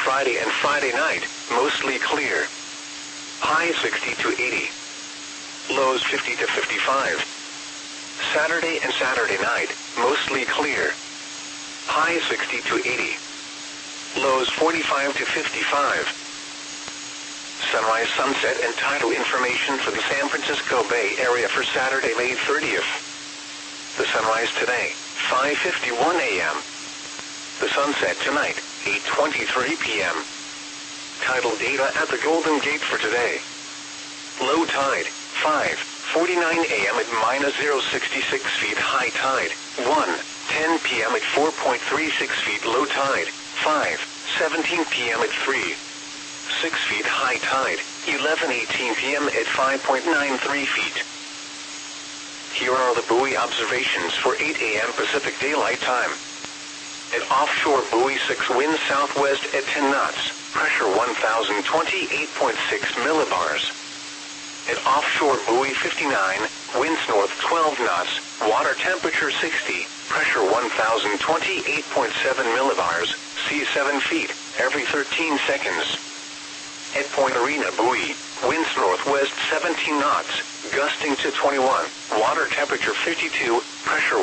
Friday and Friday night, mostly clear. High 60 to 80. Lows 50 to 55. Saturday and Saturday night, mostly clear. High 60 to 80. Lows 45 to 55. Sunrise, sunset, and tidal information for the San Francisco Bay Area for Saturday, May 30th. The sunrise today, 5:51 a.m. The sunset tonight, 8:23 p.m. Tidal data at the Golden Gate for today. Low tide, 5:49 a.m. at -0.66 feet. High tide, 1:10 p.m. at 4.36 feet. Low tide, 5:17 p.m. at 3.6 feet. High tide, 11:18 p.m. at 5.93 feet. Here are the buoy observations for 8 a.m. Pacific Daylight Time. At offshore buoy 6, wind southwest at 10 knots, pressure 1,028.6 millibars. At offshore buoy 59, winds north 12 knots, water temperature 60, pressure 1,028.7 millibars, sea 7 feet, every 13 seconds. At Point Arena buoy, winds northwest 17 knots, gusting to 21, water temperature 52, pressure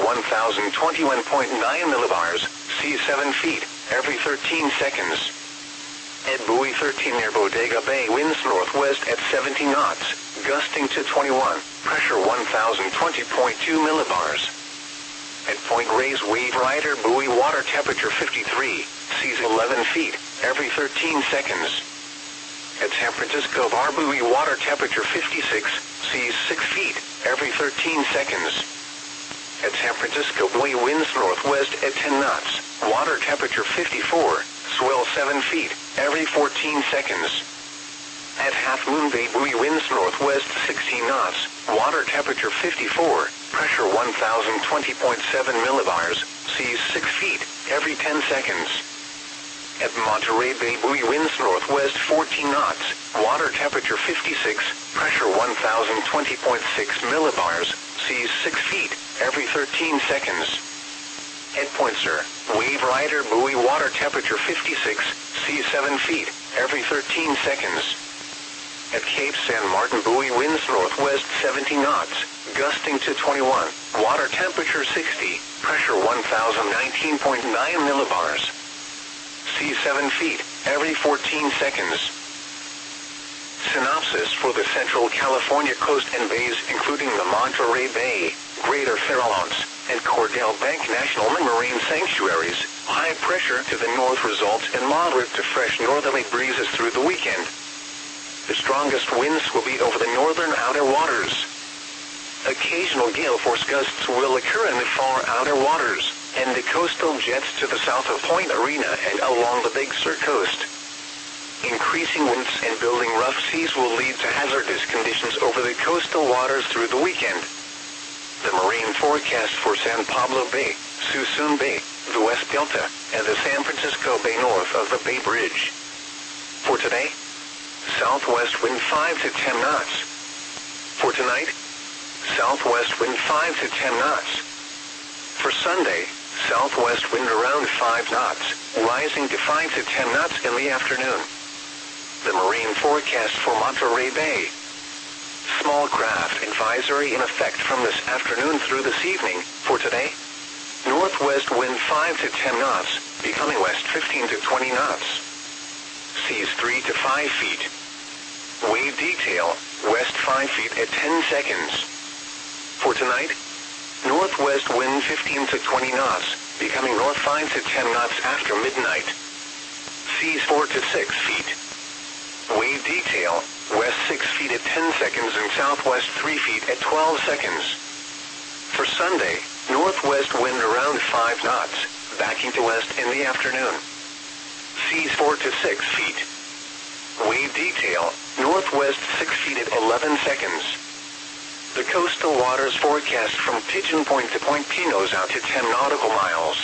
1,021.9 millibars, sea 7 feet, every 13 seconds. At buoy 13 near Bodega Bay, winds northwest at 17 knots, gusting to 21, pressure 1,020.2 millibars. At Point Reyes Wave Rider buoy, water temperature 53, seas 11 feet, every 13 seconds. At San Francisco Bar buoy, water temperature 56, seas 6 feet, every 13 seconds. At San Francisco buoy, winds northwest at 10 knots, water temperature 54, swell 7 feet, every 14 seconds. At Half Moon Bay buoy, winds northwest 16 knots, water temperature 54, pressure 1,020.7 millibars, seas 6 feet, every 10 seconds. At Monterey Bay buoy, winds northwest 14 knots, water temperature 56, pressure 1,020.6 millibars, seas 6 feet, every 13 seconds. At Point Sur, Wave Rider buoy, water temperature 56, seas 7 feet, every 13 seconds. At Cape San Martin buoy, winds northwest 17 knots, gusting to 21, water temperature 60, pressure 1,019.9 millibars. Sea 7 feet, every 14 seconds. Synopsis for the Central California coast and bays, including the Monterey Bay, Greater Farallones, and Cordell Bank National Marine Sanctuaries. High pressure to the north results in moderate to fresh northerly breezes through the weekend. The strongest winds will be over the northern outer waters. Occasional gale force gusts will occur in the far outer waters, and the coastal jets to the south of Point Arena and along the Big Sur coast. Increasing winds and building rough seas will lead to hazardous conditions over the coastal waters through the weekend. The marine forecast for San Pablo Bay, Suisun Bay, the West Delta, and the San Francisco Bay north of the Bay Bridge. For today, southwest wind 5 to 10 knots. For tonight, southwest wind 5 to 10 knots. For Sunday, southwest wind around 5 knots, rising to 5 to 10 knots in the afternoon. The marine forecast for Monterey Bay. Small craft advisory in effect from this afternoon through this evening. For today, northwest wind 5 to 10 knots, becoming west 15 to 20 knots. Seas 3 to 5 feet. Wave detail, west 5 feet at 10 seconds. For tonight, northwest wind 15 to 20 knots, becoming north 5 to 10 knots after midnight. Seas 4 to 6 feet. Wave detail, west 6 feet at 10 seconds and southwest 3 feet at 12 seconds. For Sunday, northwest wind around 5 knots, backing to west in the afternoon. Seas 4 to 6 feet. Wave detail, northwest 6 feet at 11 seconds. The coastal waters forecast from Pigeon Point to Point Pinos out to 10 nautical miles.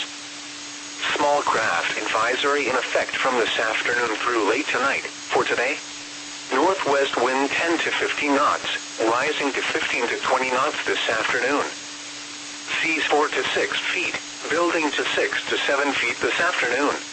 Small craft advisory in effect from this afternoon through late tonight. For today, northwest wind 10 to 15 knots, rising to 15 to 20 knots this afternoon. Seas 4 to 6 feet, building to 6 to 7 feet this afternoon.